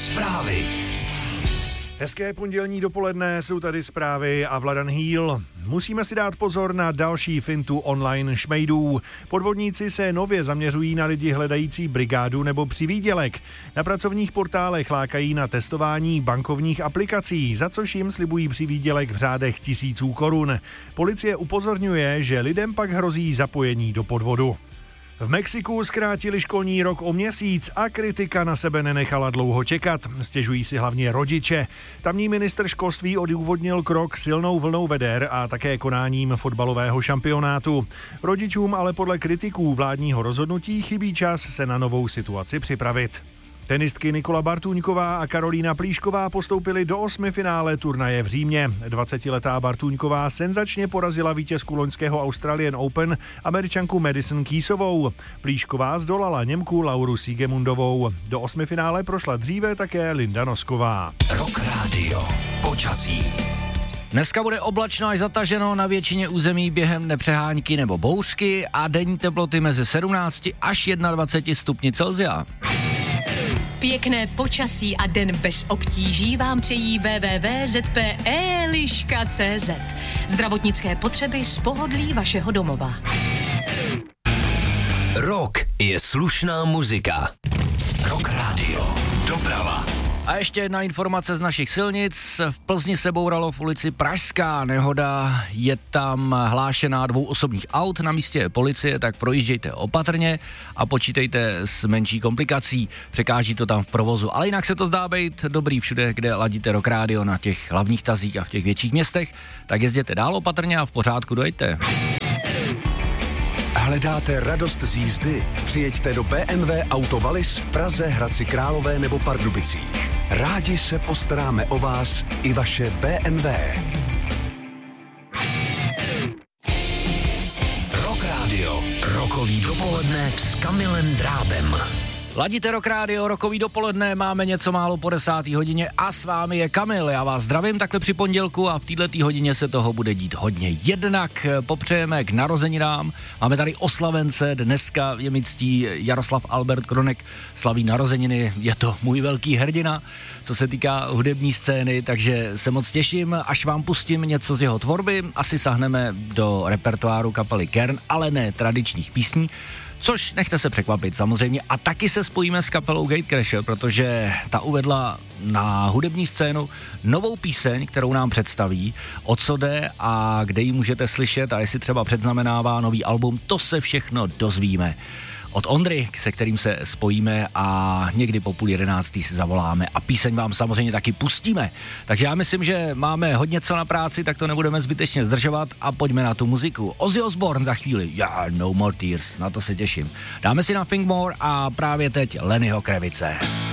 Zprávy. Hezké pondělní dopoledne, jsou tady zprávy a Vladan Hýl. Musíme si dát pozor na další fintu online šmejdů. Podvodníci se nově zaměřují na lidi hledající brigádu nebo přivýdělek. Na pracovních portálech lákají na testování bankovních aplikací, za což jim slibují přivýdělek v řádech tisíců korun. Policie upozorňuje, že lidem pak hrozí zapojení do podvodu. V Mexiku zkrátili školní rok o měsíc a kritika na sebe nenechala dlouho čekat. Stěžují si hlavně rodiče. Tamní ministr školství odůvodnil krok silnou vlnou veder a také konáním fotbalového šampionátu. Rodičům ale podle kritiků vládního rozhodnutí chybí čas se na novou situaci připravit. Tenistky Nikola Bartůňková a Karolína Plíšková postoupily do 8. finále turnaje v Římě. 20letá Bartůňková senzačně porazila vítězku loňského Australian Open, Američanku Madison Keysovou. Plíšková zdolala Němku Lauru Siegemundovou. Do 8. finále prošla dříve také Linda Nosková. Rock Radio. Počasí. Dneska bude oblačno až zataženo na většině území během nepřehánky nebo bouřky a denní teploty mezi 17 až 21 stupni Celsia. Pěkné počasí a den bez obtíží vám přejí www.zpe.liška.cz. Zdravotnické potřeby z pohodlí vašeho domova. Rock je slušná muzika. Rock Radio. Doprava. A ještě jedna informace z našich silnic. V Plzni se bouralo v ulici Pražská nehoda. Je tam hlášená 2 osobních aut. Na místě je policie, tak projíždějte opatrně a počítejte s menší komplikací. Překáží to tam v provozu. Ale jinak se to zdá být dobrý všude, kde ladíte Rock Radio na těch hlavních tazích a v těch větších městech. Tak jezděte dál opatrně a v pořádku dojďte. Hledáte radost z jízdy? Přijeďte do BMW Auto Wallis v Praze, Hradci Králové nebo Pardubicích. Rádi se postaráme o vás i vaše BMW. Rock Radio. Rokový dopoledne s Kamilem Drábem. Ladíte Rock Radio, rokový dopoledne, máme něco málo po 10. hodině a s vámi je Kamil. Já vás zdravím takhle při pondělku a v této hodině se toho bude dít hodně. Jednak popřejeme k narozeninám, máme tady oslavence, dneska je mi ctí Jaroslav Albert Kronek, slaví narozeniny, je to můj velký hrdina, co se týká hudební scény, takže se moc těším, až vám pustím něco z jeho tvorby, asi sahneme do repertoáru kapely Kern, ale ne tradičních písní, což nechte se překvapit samozřejmě. A taky se spojíme s kapelou Gatecrasher, protože ta uvedla na hudební scénu novou píseň, kterou nám představí, o co jde a kde ji můžete slyšet a jestli třeba předznamenává nový album, to se všechno dozvíme od Ondry, se kterým se spojíme a někdy po 10:30 si zavoláme a píseň vám samozřejmě taky pustíme. Takže já myslím, že máme hodně co na práci, tak to nebudeme zbytečně zdržovat a pojďme na tu muziku. Ozzy Osbourne za chvíli. No More Tears, na to se těším. Dáme si na Think More a právě teď Lennyho Kravice.